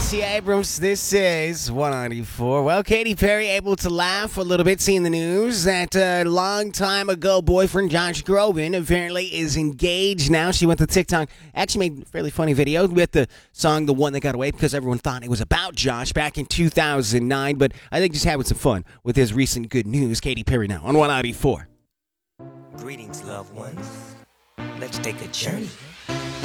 Stacey Abrams. This is 194. Well, Katy Perry able to laugh a little bit seeing the news that a long time ago boyfriend Josh Groban apparently is engaged now. She went to TikTok, actually made a fairly funny video with the song The One That Got Away because everyone thought it was about Josh back in 2009. But I think just having some fun with his recent good news. Katy Perry now on 194. Greetings, loved ones. Let's take a journey